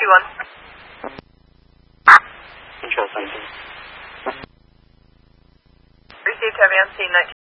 21. Control, thank you. Received heavy on scene,